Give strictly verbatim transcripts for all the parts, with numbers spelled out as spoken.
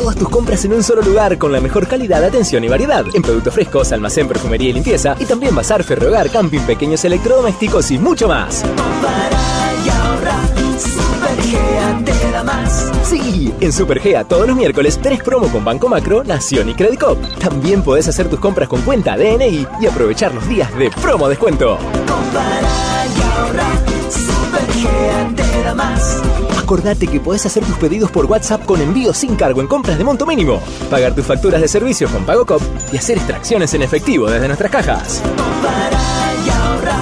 Todas tus compras en un solo lugar con la mejor calidad, atención y variedad. En productos frescos, almacén, perfumería y limpieza. Y también bazar, ferrohogar, camping, pequeños electrodomésticos y mucho más. Compara y ahorra, Supergea te da más. Sí, en Supergea todos los miércoles tenés promo con Banco Macro, Nación y Credicop. También podés hacer tus compras con cuenta D N I y aprovechar los días de promo descuento. Compara y ahorra, Supergea te da más. Acordate que podés hacer tus pedidos por WhatsApp con envío sin cargo en compras de monto mínimo, pagar tus facturas de servicios con PagoCop y hacer extracciones en efectivo desde nuestras cajas. Compara y ahorra,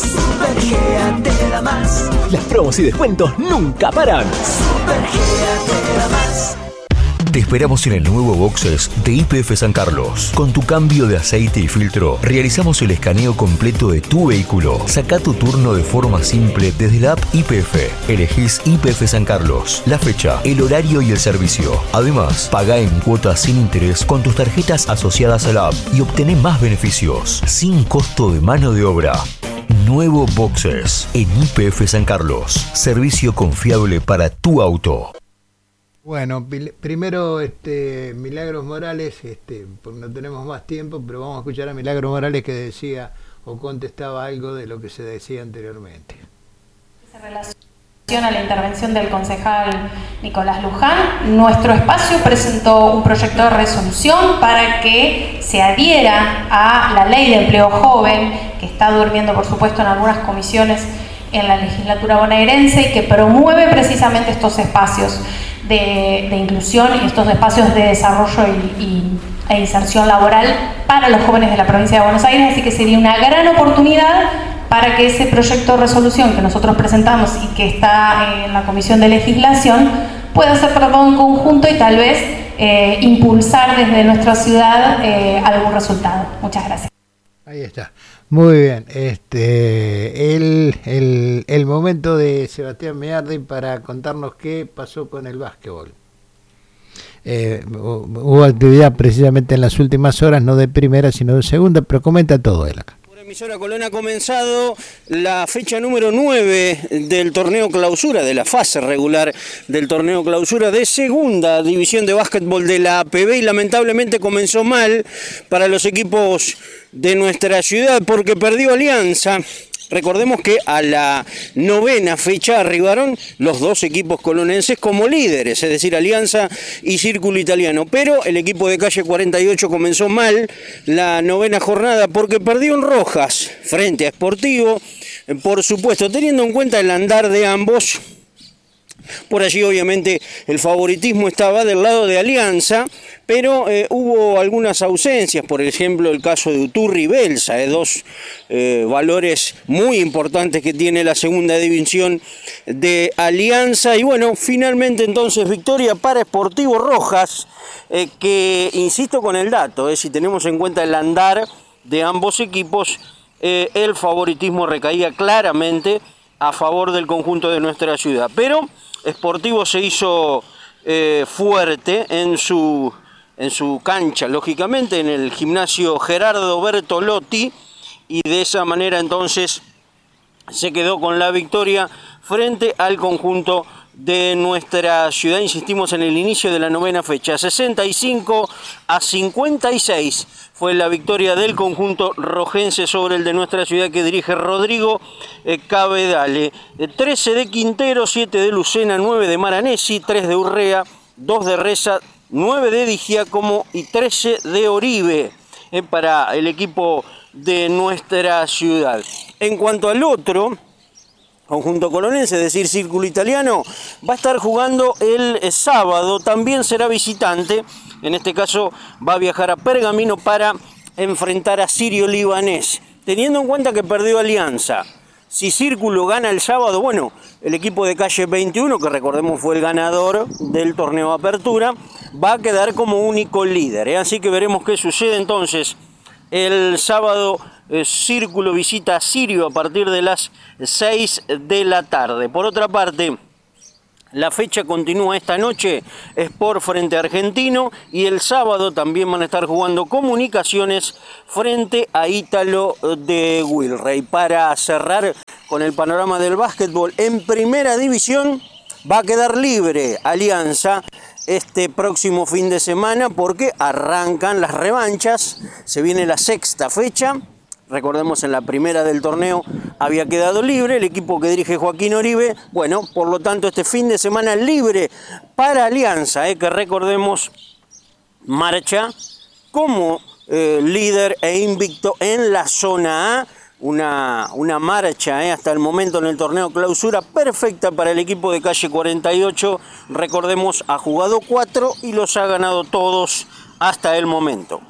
Supergea te da más. Las promos y descuentos nunca paran. Supergea te da más. Te esperamos en el nuevo Boxes de Y P F San Carlos. Con tu cambio de aceite y filtro, realizamos el escaneo completo de tu vehículo. Saca tu turno de forma simple desde la app Y P F. Elegís Y P F San Carlos, la fecha, el horario y el servicio. Además, pagá en cuotas sin interés con tus tarjetas asociadas a la app y obtené más beneficios, sin costo de mano de obra. Nuevo Boxes en Y P F San Carlos. Servicio confiable para tu auto. Bueno, primero este, Milagros Morales, este, porque no tenemos más tiempo, pero vamos a escuchar a Milagros Morales que decía o contestaba algo de lo que se decía anteriormente. Se relaciona a la intervención del concejal Nicolás Luján. Nuestro espacio presentó un proyecto de resolución para que se adhiera a la ley de empleo joven, que está durmiendo por supuesto en algunas comisiones en la legislatura bonaerense y que promueve precisamente estos espacios de, de inclusión y estos espacios de desarrollo y, y, e inserción laboral para los jóvenes de la provincia de Buenos Aires, así que sería una gran oportunidad para que ese proyecto de resolución que nosotros presentamos y que está en la Comisión de Legislación pueda ser tratado en conjunto y tal vez eh, impulsar desde nuestra ciudad eh, algún resultado. Muchas gracias. Ahí está. Muy bien. Este, el, el, el momento de Sebastián Meardi para contarnos qué pasó con el básquetbol. Eh, hubo actividad precisamente en las últimas horas, no de primera sino de segunda, pero comenta todo él acá. Emisora Colón ha comenzado la fecha número nueve del torneo clausura, de la fase regular del torneo clausura de segunda división de básquetbol de la A P B y lamentablemente comenzó mal para los equipos de nuestra ciudad porque perdió Alianza. Recordemos que a la novena fecha arribaron los dos equipos colonenses como líderes, es decir, Alianza y Círculo Italiano. Pero el equipo de calle cuarenta y ocho comenzó mal la novena jornada porque perdió en Rojas frente a Sportivo. Por supuesto, teniendo en cuenta el andar de ambos, por allí obviamente el favoritismo estaba del lado de Alianza, pero eh, hubo algunas ausencias, por ejemplo el caso de Uturri y Belsa, eh, dos eh, valores muy importantes que tiene la segunda división de Alianza, y bueno, finalmente entonces victoria para Sportivo Rojas, eh, que insisto con el dato, eh, si tenemos en cuenta el andar de ambos equipos, eh, el favoritismo recaía claramente a favor del conjunto de nuestra ciudad, pero Sportivo se hizo eh, fuerte en su, en su cancha, lógicamente, en el gimnasio Gerardo Bertolotti, y de esa manera entonces se quedó con la victoria frente al conjunto de nuestra ciudad. Insistimos en el inicio de la novena fecha, sesenta y cinco a cincuenta y seis fue la victoria del conjunto rojense sobre el de nuestra ciudad que dirige Rodrigo eh, Cabedale. Eh, trece de Quintero, siete de Lucena, nueve de Maranesi, tres de Urrea, dos de Reza, nueve de Di Giacomo y trece de Oribe eh, para el equipo de nuestra ciudad. En cuanto al otro conjunto colonense, es decir, Círculo Italiano, va a estar jugando el sábado, también será visitante, en este caso va a viajar a Pergamino para enfrentar a Sirio Libanés, teniendo en cuenta que perdió Alianza. Si Círculo gana el sábado, bueno, el equipo de calle veintiuno, que recordemos fue el ganador del torneo de apertura, va a quedar como único líder, ¿eh? Así que veremos qué sucede entonces el sábado. Eh, Círculo visita a Sirio a partir de las seis de la tarde. Por otra parte, la fecha continúa esta noche, Sport frente a Argentino, y el sábado también van a estar jugando Comunicaciones frente a Ítalo de Wilrey. Para cerrar con el panorama del básquetbol, en primera división va a quedar libre Alianza este próximo fin de semana porque arrancan las revanchas, se viene la sexta fecha. Recordemos, en la primera del torneo había quedado libre el equipo que dirige Joaquín Oribe. Bueno, por lo tanto, este fin de semana libre para Alianza, eh, que recordemos marcha como eh, líder e invicto en la zona A. Una, una marcha eh, hasta el momento en el torneo clausura perfecta para el equipo de calle cuarenta y ocho. Recordemos, ha jugado cuatro y los ha ganado todos hasta el momento.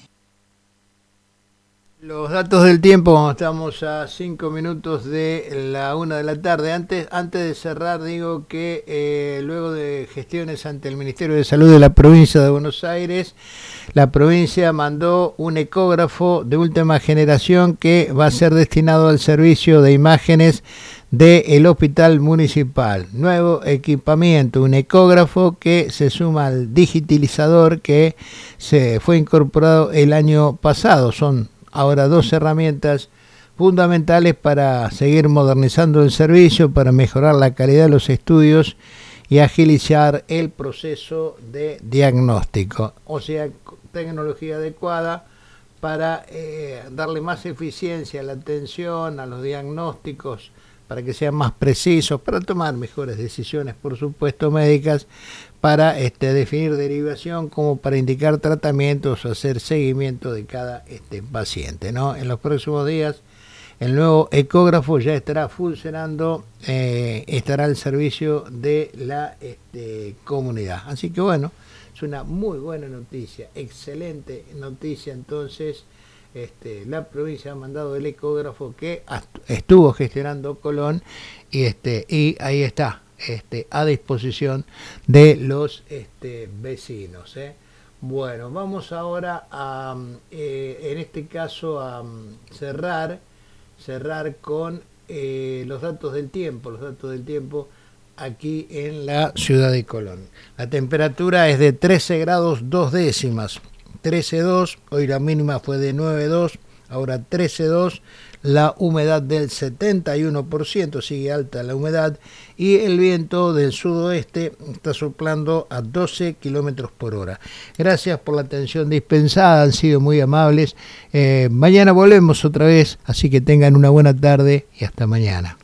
Los datos del tiempo, estamos a cinco minutos de la una de la tarde. Antes, antes de cerrar, digo que eh, luego de gestiones ante el Ministerio de Salud de la provincia de Buenos Aires, la provincia mandó un ecógrafo de última generación que va a ser destinado al servicio de imágenes del Hospital Municipal. Nuevo equipamiento, un ecógrafo que se suma al digitalizador que se fue incorporado el año pasado. Son ahora dos herramientas fundamentales para seguir modernizando el servicio, para mejorar la calidad de los estudios y agilizar el proceso de diagnóstico. O sea, tecnología adecuada para eh, darle más eficiencia a la atención, a los diagnósticos, para que sean más precisos, para tomar mejores decisiones, por supuesto, médicas, para este, definir derivación, como para indicar tratamientos o hacer seguimiento de cada este, paciente, ¿no? En los próximos días el nuevo ecógrafo ya estará funcionando, eh, estará al servicio de la este, comunidad. Así que bueno, es una muy buena noticia, excelente noticia. Entonces, Este, la provincia ha mandado el ecógrafo que estuvo gestionando Colón y este y ahí está este a disposición de los este, vecinos. ¿eh? Bueno, vamos ahora a eh, en este caso a um, cerrar cerrar con eh, los datos del tiempo, los datos del tiempo aquí en la ciudad de Colón. La temperatura es de trece grados dos décimas. trece coma dos, hoy la mínima fue de nueve coma dos, ahora trece coma dos, la humedad del setenta y uno por ciento, sigue alta la humedad, y el viento del sudoeste está soplando a doce kilómetros por hora. Gracias por la atención dispensada, han sido muy amables. Eh, mañana volvemos otra vez, así que tengan una buena tarde y hasta mañana.